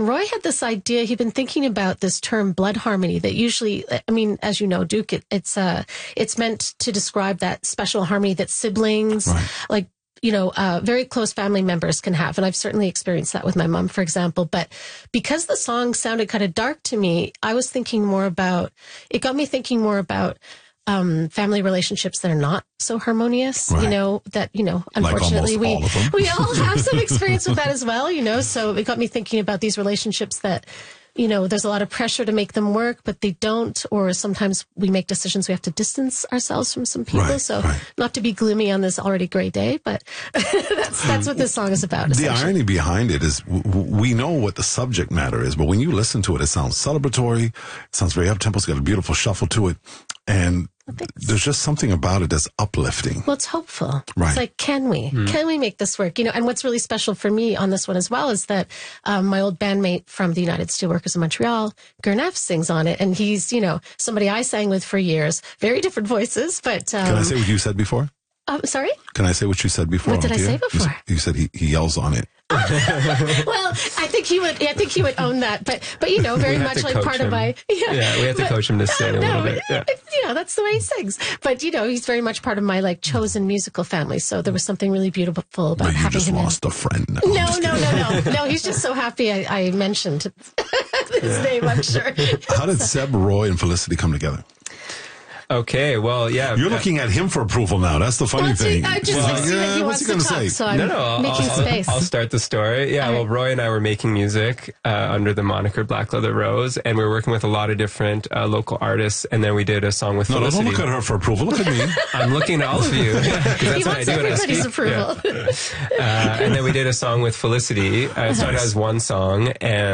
And Roy had this idea. He'd been thinking about this term blood harmony that usually, I mean, as you know, Duke, it's meant to describe that special harmony that siblings, like, very close family members can have. And I've certainly experienced that with my mom, for example. But because the song sounded kind of dark to me, it got me thinking more about family relationships that are not so harmonious, unfortunately we all have some experience with that as well, so it got me thinking about these relationships that, there's a lot of pressure to make them work, but they don't, or sometimes we make decisions we have to distance ourselves from some people. Not to be gloomy on this already gray day, but that's what this song is about. The irony behind it is we know what the subject matter is, but when you listen to it, it sounds celebratory. It sounds very up-tempo. It's got a beautiful shuffle to it. And there's just something about it that's uplifting. Well, it's hopeful. Right. It's like, can we make this work? And what's really special for me on this one as well is that my old bandmate from the United Steelworkers of Montreal, Gurneff, sings on it. And he's, somebody I sang with for years. Very different voices, but... Can I say what you said before? Sorry? Can I say what you said before? What did I say before? You said he yells on it. Well, I think he would own that, but very much like part of my we have to coach him to sing a little bit. Yeah, that's the way he sings. But he's very much part of my chosen musical family. So there was something really beautiful about having him. You just lost a friend. No. He's just so happy I mentioned his name. I'm sure. How did Seb, Roy, and Felicity come together? Okay, well, yeah. You're looking at him for approval now. That's the funny thing. I just he wants to talk, so I'm making space. I'll start the story. Yeah, well, Roy and I were making music under the moniker Black Leather Rose, and we were working with a lot of different local artists, and then we did a song with Felicity. Don't look at her for approval. Look at me. I'm looking at all of you. He wants everybody's approval. Yeah. And then we did a song with Felicity. It started as one song, and